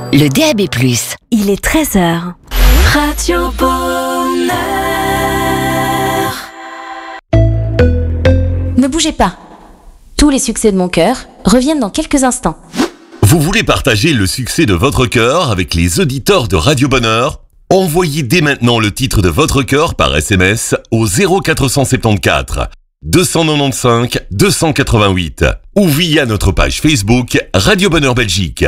le DAB+. Il est 13h. Radio Bonheur. Ne bougez pas. Tous les succès de mon cœur reviennent dans quelques instants. Vous voulez partager le succès de votre cœur avec les auditeurs de Radio Bonheur ? Envoyez dès maintenant le titre de votre cœur par SMS au 0474 295 288 ou via notre page Facebook Radio Bonheur Belgique.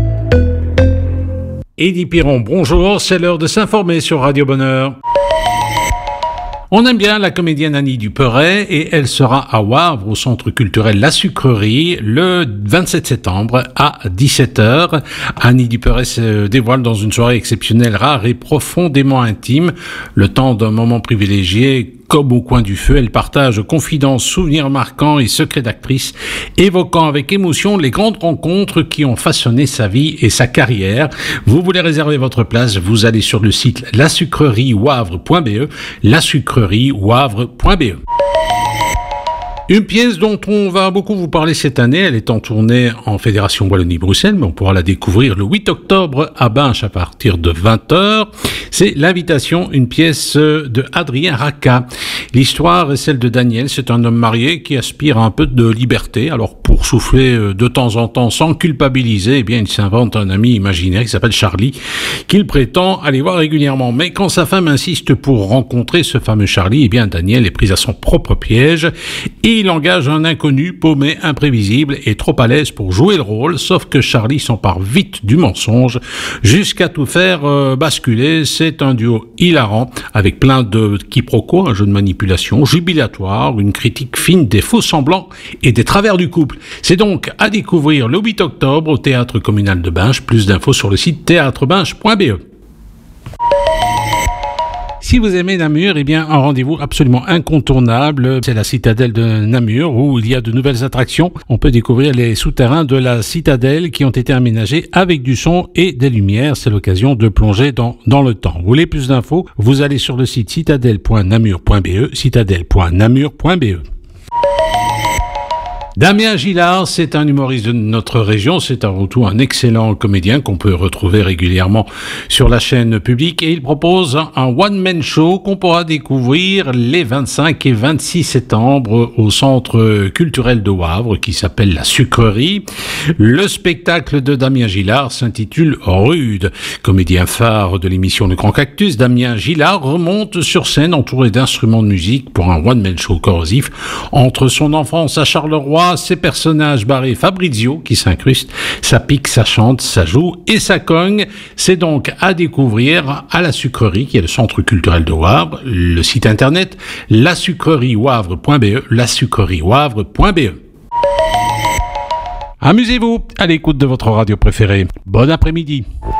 Eddy Piron, bonjour, c'est l'heure de s'informer sur Radio Bonheur. On aime bien la comédienne Annie Dupeyret et elle sera à Wavre au centre culturel La Sucrerie le 27 septembre à 17h. Annie Dupeyret se dévoile dans une soirée exceptionnelle, rare et profondément intime. Le temps d'un moment privilégié. Comme au coin du feu, elle partage confidences, souvenirs marquants et secrets d'actrice, évoquant avec émotion les grandes rencontres qui ont façonné sa vie et sa carrière. Vous voulez réserver votre place, vous allez sur le site lasucreriewavre.be, lasucreriewavre.be. Une pièce dont on va beaucoup vous parler cette année, elle est en tournée en Fédération Wallonie-Bruxelles, mais on pourra la découvrir le 8 octobre à Binche à partir de 20h. C'est L'Invitation, une pièce de Adrien Racca. L'histoire est celle de Daniel, c'est un homme marié qui aspire à un peu de liberté. Alors pour souffler de temps en temps sans culpabiliser, eh bien il s'invente un ami imaginaire qui s'appelle Charlie, qu'il prétend aller voir régulièrement. Mais quand sa femme insiste pour rencontrer ce fameux Charlie, eh bien Daniel est pris à son propre piège et il engage un inconnu, paumé, imprévisible et trop à l'aise pour jouer le rôle, sauf que Charlie s'empare vite du mensonge jusqu'à tout faire basculer. C'est un duo hilarant avec plein de quiproquos, un jeu de manipulation jubilatoire, une critique fine des faux semblants et des travers du couple. C'est donc à découvrir le 8 octobre au Théâtre Communal de Binche. Plus d'infos sur le site théâtrebinche.be. Si vous aimez Namur, eh bien, un rendez-vous absolument incontournable, c'est la citadelle de Namur, où il y a de nouvelles attractions. On peut découvrir les souterrains de la citadelle qui ont été aménagés avec du son et des lumières. C'est l'occasion de plonger dans le temps. Vous voulez plus d'infos? Vous allez sur le site citadelle.namur.be, citadelle.namur.be. Damien Gillard, c'est un humoriste de notre région, c'est avant tout un excellent comédien qu'on peut retrouver régulièrement sur la chaîne publique et il propose un one-man show qu'on pourra découvrir les 25 et 26 septembre au centre culturel de Wavre qui s'appelle La Sucrerie. Le spectacle de Damien Gillard s'intitule Rude. Comédien phare de l'émission Le Grand Cactus, Damien Gillard remonte sur scène entouré d'instruments de musique pour un one-man show corrosif entre son enfance à Charleroi, ses personnages barrés Fabrizio qui s'incruste, ça pique, ça chante, ça joue et ça cogne. C'est donc à découvrir à La Sucrerie qui est le centre culturel de Wavre, le site internet lasucreriewavre.be, lasucreriewavre.be. Amusez-vous à l'écoute de votre radio préférée. Bon après-midi.